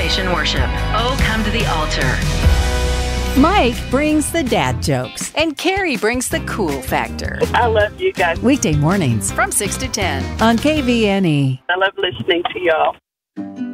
Station Worship. Oh, come to the altar. Mike brings the dad jokes, and Carrie brings the cool factor. I love you guys. Weekday mornings From 6 to 10. on KVNE. I love listening to y'all.